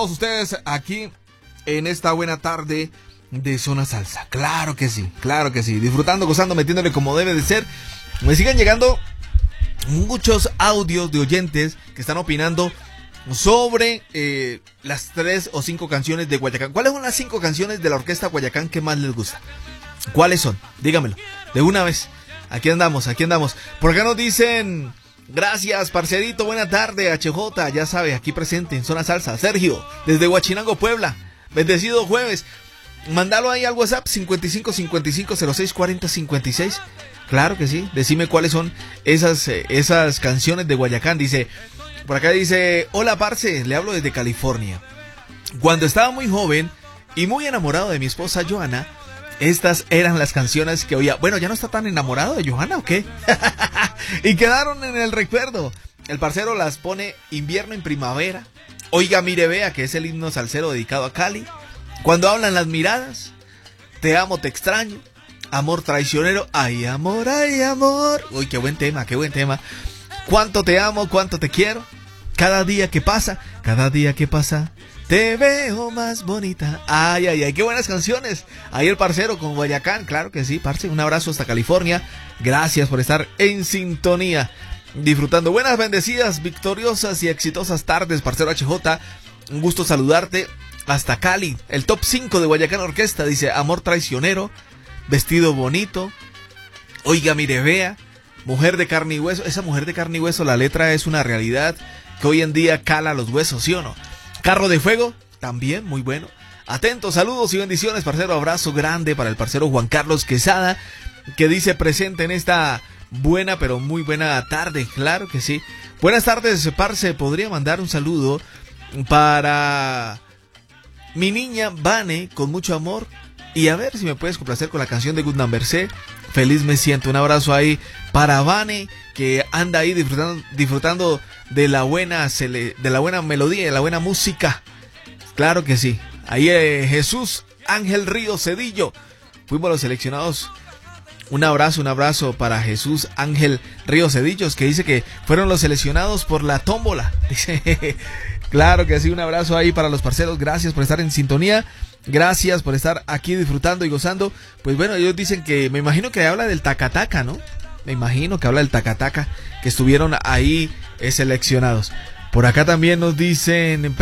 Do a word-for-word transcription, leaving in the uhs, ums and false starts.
Todos ustedes aquí en esta buena tarde de Zona Salsa. Claro que sí, claro que sí. Disfrutando, gozando, metiéndole como debe de ser. Me siguen llegando muchos audios de oyentes que están opinando sobre eh, las tres o cinco canciones de Guayacán. ¿Cuáles son las cinco canciones de la orquesta Guayacán que más les gusta? ¿Cuáles son? Dígamelo, de una vez. Aquí andamos, aquí andamos. Por acá nos dicen: gracias, parcerito, buena tarde, H J, ya sabe, aquí presente en Zona Salsa. Sergio, desde Huachinango, Puebla. Bendecido jueves. Mándalo ahí al WhatsApp cincuenta y cinco cincuenta y cinco cero seis cuarenta cincuenta y seis. Claro que sí, decime cuáles son esas, eh, esas canciones de Guayacán. Dice, por acá dice: hola parce, le hablo desde California. Cuando estaba muy joven y muy enamorado de mi esposa Johanna, estas eran las canciones que oía. Bueno, ¿ya no está tan enamorado de Johanna o qué? Y quedaron en el recuerdo. El parcero las pone invierno en primavera. Oiga, mire, vea, que es el himno salsero dedicado a Cali. Cuando hablan las miradas, te amo, te extraño, amor traicionero, ay amor, ay amor. Uy, qué buen tema, qué buen tema. Cuánto te amo, cuánto te quiero. Cada día que pasa, cada día que pasa, te veo más bonita. Ay, ay, ay, qué buenas canciones. Ahí el parcero con Guayacán, claro que sí, parce. Un abrazo hasta California. Gracias por estar en sintonía, disfrutando. Buenas, bendecidas, victoriosas y exitosas tardes, parcero H J. Un gusto saludarte hasta Cali. El top cinco de Guayacán Orquesta dice: amor traicionero, vestido bonito, oiga, mire, vea, mujer de carne y hueso. Esa mujer de carne y hueso, la letra es una realidad que hoy en día cala los huesos, ¿sí o no? Carro de fuego, también muy bueno. Atentos, saludos y bendiciones, parcero. Abrazo grande para el parcero Juan Carlos Quesada, que dice presente en esta buena, pero muy buena tarde. Claro que sí. Buenas tardes, parce. ¿Podría mandar un saludo para mi niña Vane con mucho amor? Y a ver si me puedes complacer con la canción de Good Number C. Feliz me siento. Un abrazo ahí para Vane, que anda ahí disfrutando, disfrutando de la buena de la buena melodía, de la buena música. Claro que sí. Ahí eh, Jesús Ángel Ríos Cedillo. Fuimos los seleccionados. Un abrazo, un abrazo para Jesús Ángel Ríos Cedillos, que dice que fueron los seleccionados por la tómbola. Dice, claro que sí, un abrazo ahí para los parceros. Gracias por estar en sintonía. Gracias por estar aquí disfrutando y gozando. Pues bueno, ellos dicen que, me imagino que habla del tacataca, ¿no? Me imagino que habla del tacataca, que estuvieron ahí eh, seleccionados. Por acá también nos dicen...